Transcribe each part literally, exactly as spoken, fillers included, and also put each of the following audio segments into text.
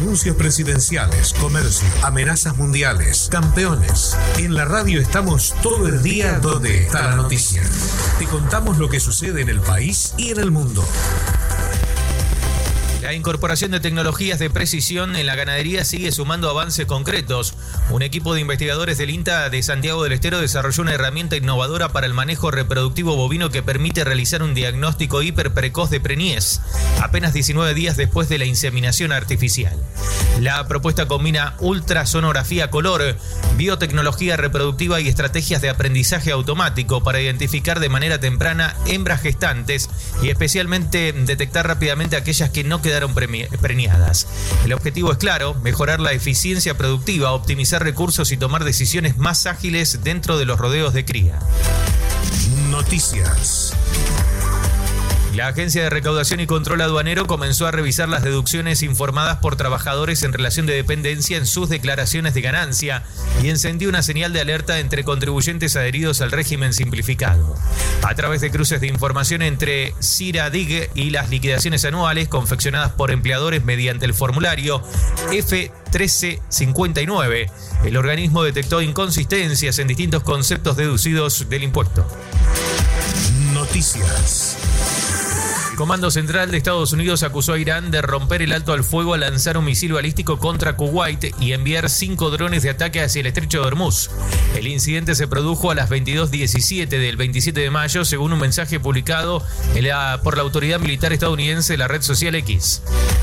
anuncios presidenciales, comercio, amenazas mundiales, campeones. En la radio estamos todo el día donde está la noticia. Te contamos lo que sucede en el país y en el mundo. La incorporación de tecnologías de precisión en la ganadería sigue sumando avances concretos. Un equipo de investigadores del INTA de Santiago del Estero desarrolló una herramienta innovadora para el manejo reproductivo bovino que permite realizar un diagnóstico hiperprecoz de preñez, apenas diecinueve días después de la inseminación artificial. La propuesta combina ultrasonografía color, biotecnología reproductiva y estrategias de aprendizaje automático para identificar de manera temprana hembras gestantes y especialmente detectar rápidamente aquellas que no quedaron preñadas. El objetivo es claro: mejorar la eficiencia productiva, optimizar recursos y tomar decisiones más ágiles dentro de los rodeos de cría. Noticias. La Agencia de Recaudación y Control Aduanero comenzó a revisar las deducciones informadas por trabajadores en relación de dependencia en sus declaraciones de ganancia y encendió una señal de alerta entre contribuyentes adheridos al régimen simplificado. A través de cruces de información entre CIRA-D I G y las liquidaciones anuales confeccionadas por empleadores mediante el formulario F trece cincuenta y nueve, el organismo detectó inconsistencias en distintos conceptos deducidos del impuesto. Noticias. El Comando Central de Estados Unidos acusó a Irán de romper el alto al fuego al lanzar un misil balístico contra Kuwait y enviar cinco drones de ataque hacia el estrecho de Hormuz. El incidente se produjo a las veintidós diecisiete del veintisiete de mayo, según un mensaje publicado en la, por la autoridad militar estadounidense en la red social X.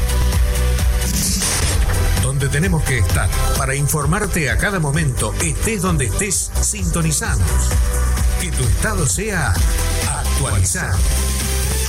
Donde tenemos que estar para informarte a cada momento, estés donde estés, sintonizanos. Que tu estado sea actualizado.